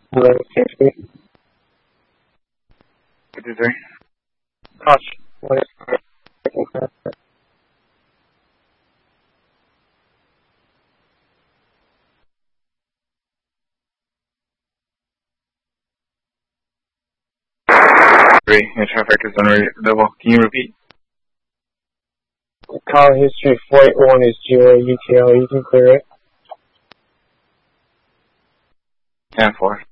Hello, safety. 53. Caution. What is Your traffic is unreadable. Can you repeat? Call history 481 is GOA UTL. You can clear it. 10-4.